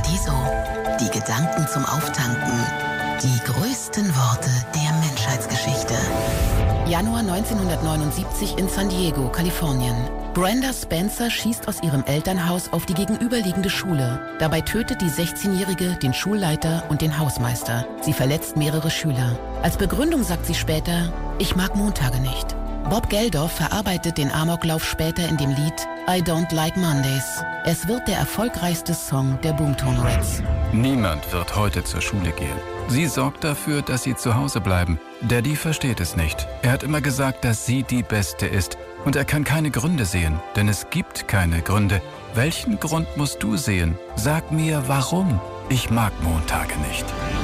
Mestizo. Die Gedanken zum Auftanken. Die größten Worte der Menschheitsgeschichte. Januar 1979 in San Diego, Kalifornien. Brenda Spencer schießt aus ihrem Elternhaus auf die gegenüberliegende Schule. Dabei tötet die 16-Jährige den Schulleiter und den Hausmeister. Sie verletzt mehrere Schüler. Als Begründung sagt sie später, ich mag Montage nicht. Bob Geldof verarbeitet den Amoklauf später in dem Lied I Don't Like Mondays. Es wird der erfolgreichste Song der Boomtown Rats. Niemand wird heute zur Schule gehen. Sie sorgt dafür, dass sie zu Hause bleiben. Daddy versteht es nicht. Er hat immer gesagt, dass sie die Beste ist. Und er kann keine Gründe sehen, denn es gibt keine Gründe. Welchen Grund musst du sehen? Sag mir, warum? Ich mag Montage nicht.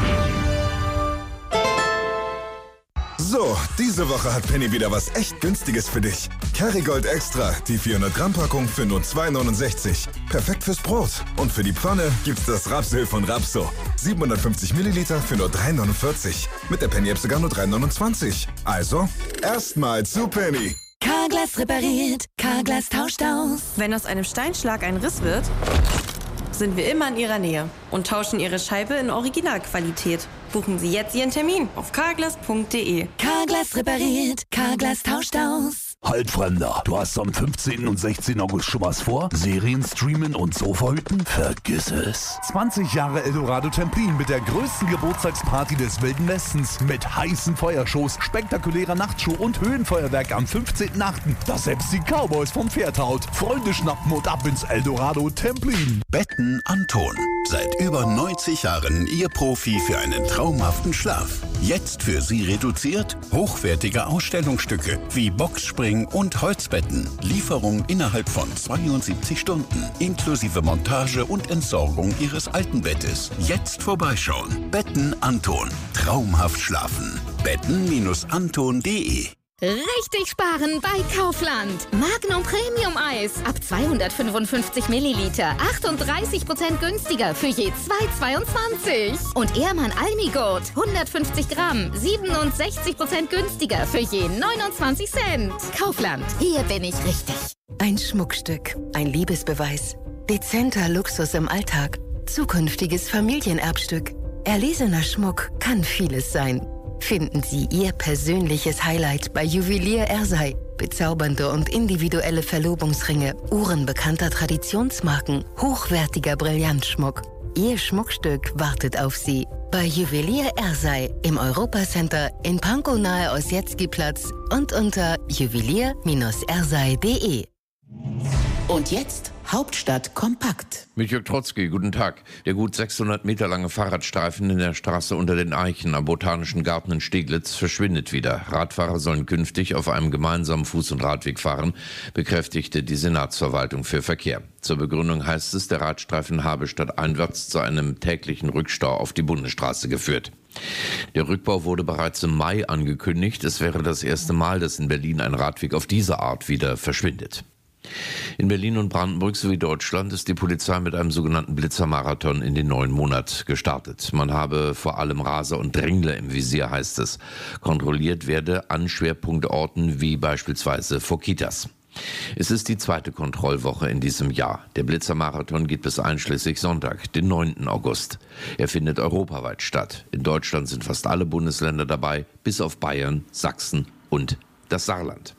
So, diese Woche hat Penny wieder was echt Günstiges für dich. Kerrygold Extra, die 400 Gramm Packung für nur 2,69. Perfekt fürs Brot. Und für die Pfanne gibt's das Rapsöl von Rapso. 750 Milliliter für nur 3,49. Mit der Penny-App sogar nur 3,29. Also, erstmal zu Penny. Carglass repariert, Carglass tauscht aus. Wenn aus einem Steinschlag ein Riss wird, sind wir immer in Ihrer Nähe und tauschen Ihre Scheibe in Originalqualität. Buchen Sie jetzt Ihren Termin auf carglass.de. Carglass repariert, Carglass tauscht aus. Halt, Fremder, du hast am 15. und 16. August schon was vor? Serien streamen und Sofa-Hüten? Vergiss es. 20 Jahre Eldorado Templin mit der größten Geburtstagsparty des Wilden Westens. Mit heißen Feuershows, spektakulärer Nachtshow und Höhenfeuerwerk am 15.8., das selbst die Cowboys vom Pferd haut. Freunde schnappen und ab ins Eldorado Templin. Betten Anton. Seit über 90 Jahren Ihr Profi für einen traumhaften Schlaf. Jetzt für Sie reduziert hochwertige Ausstellungsstücke wie Boxspring und Holzbetten. Lieferung innerhalb von 72 Stunden. Inklusive Montage und Entsorgung Ihres alten Bettes. Jetzt vorbeischauen. Betten Anton. Traumhaft schlafen. Betten-anton.de. Richtig sparen bei Kaufland. Magnum Premium Eis ab 255 Milliliter. 38% günstiger für je 2,22. Und Ehrmann Almigurt 150 Gramm. 67% günstiger für je 29 Cent. Kaufland, hier bin ich richtig. Ein Schmuckstück, ein Liebesbeweis. Dezenter Luxus im Alltag. Zukünftiges Familienerbstück. Erlesener Schmuck kann vieles sein. Finden Sie Ihr persönliches Highlight bei Juwelier Ersei. Bezaubernde und individuelle Verlobungsringe, Uhren bekannter Traditionsmarken, hochwertiger Brillantschmuck. Ihr Schmuckstück wartet auf Sie. Bei Juwelier Ersei im Europacenter in Pankow nahe Ossietzky-Platz und unter juwelier-ersei.de. Und jetzt Hauptstadt kompakt. Mit Jörg Trotzki, guten Tag. Der gut 600 Meter lange Fahrradstreifen in der Straße unter den Eichen am Botanischen Garten in Steglitz verschwindet wieder. Radfahrer sollen künftig auf einem gemeinsamen Fuß- und Radweg fahren, bekräftigte die Senatsverwaltung für Verkehr. Zur Begründung heißt es, der Radstreifen habe stadteinwärts zu einem täglichen Rückstau auf die Bundesstraße geführt. Der Rückbau wurde bereits im Mai angekündigt. Es wäre das erste Mal, dass in Berlin ein Radweg auf diese Art wieder verschwindet. In Berlin und Brandenburg sowie Deutschland ist die Polizei mit einem sogenannten Blitzermarathon in den neuen Monat gestartet. Man habe vor allem Raser und Drängler im Visier, heißt es. Kontrolliert werde an Schwerpunktorten wie beispielsweise vor Kitas. Es ist die zweite Kontrollwoche in diesem Jahr. Der Blitzermarathon geht bis einschließlich Sonntag, den 9. August. Er findet europaweit statt. In Deutschland sind fast alle Bundesländer dabei, bis auf Bayern, Sachsen und das Saarland.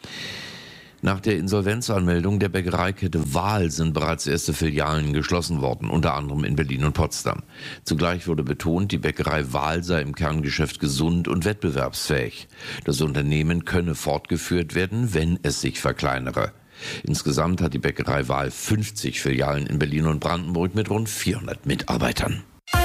Nach der Insolvenzanmeldung der Bäckereikette Wahl sind bereits erste Filialen geschlossen worden, unter anderem in Berlin und Potsdam. Zugleich wurde betont, die Bäckerei Wahl sei im Kerngeschäft gesund und wettbewerbsfähig. Das Unternehmen könne fortgeführt werden, wenn es sich verkleinere. Insgesamt hat die Bäckerei Wahl 50 Filialen in Berlin und Brandenburg mit rund 400 Mitarbeitern.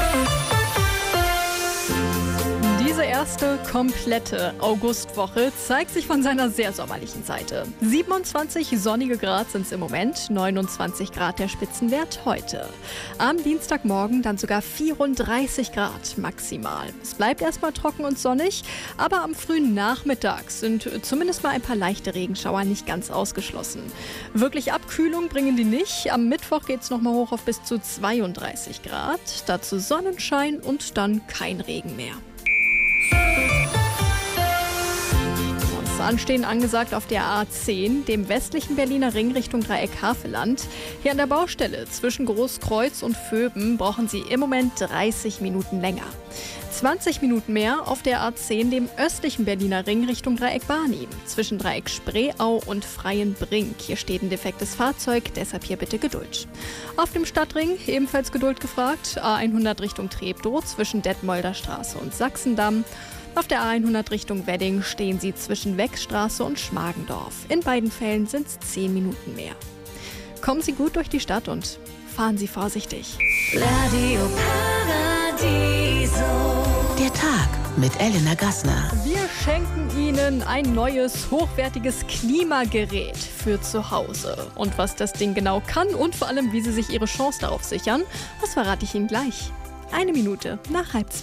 Diese erste komplette Augustwoche zeigt sich von seiner sehr sommerlichen Seite. 27 sonnige Grad sind es im Moment, 29 Grad der Spitzenwert heute. Am Dienstagmorgen dann sogar 34 Grad maximal. Es bleibt erstmal trocken und sonnig, aber am frühen Nachmittag sind zumindest mal ein paar leichte Regenschauer nicht ganz ausgeschlossen. Wirklich Abkühlung bringen die nicht. Am Mittwoch geht es nochmal hoch auf bis zu 32 Grad. Dazu Sonnenschein und dann kein Regen mehr. Anstehen angesagt auf der A10, dem westlichen Berliner Ring Richtung Dreieck Havelland. Hier an der Baustelle zwischen Großkreuz und Vöben brauchen Sie im Moment 30 Minuten länger. 20 Minuten mehr auf der A10, dem östlichen Berliner Ring Richtung Dreieck Barnim. Zwischen Dreieck Spreeau und Freienbrink. Hier steht ein defektes Fahrzeug, deshalb hier bitte Geduld. Auf dem Stadtring ebenfalls Geduld gefragt. A100 Richtung Treptow zwischen Detmolder Straße und Sachsendamm. Auf der A100 Richtung Wedding stehen Sie zwischen Weckstraße und Schmargendorf. In beiden Fällen sind es 10 Minuten mehr. Kommen Sie gut durch die Stadt und fahren Sie vorsichtig. Radio Paradiso. Der Tag mit Elena Gassner. Wir schenken Ihnen ein neues, hochwertiges Klimagerät für zu Hause. Und was das Ding genau kann und vor allem, wie Sie sich Ihre Chance darauf sichern, das verrate ich Ihnen gleich. 1 Minute nach 1:30.